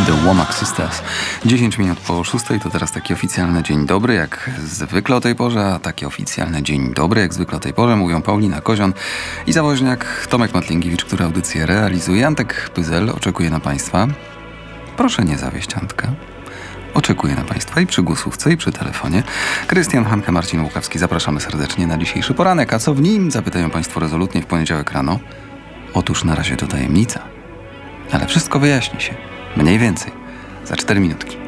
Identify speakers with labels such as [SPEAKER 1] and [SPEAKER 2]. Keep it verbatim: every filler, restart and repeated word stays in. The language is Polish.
[SPEAKER 1] The Womack Sisters. dziesięć minut po szóstej to teraz taki oficjalny dzień dobry, jak zwykle o tej porze, a taki oficjalny dzień dobry, jak zwykle o tej porze mówią Paulina Kozion i zawoźniak Tomek Matlingiewicz, który audycję realizuje. Antek Pyzel oczekuje na Państwa. Proszę nie zawieść Antka. Oczekuję na Państwa i przy głosówce, i przy telefonie. Krystian Hanke, Marcin Łukawski. Zapraszamy serdecznie na dzisiejszy poranek. A co w nim? Zapytają Państwo rezolutnie w poniedziałek rano. Otóż na razie to tajemnica. Ale wszystko wyjaśni się. Mniej więcej. Za cztery minutki.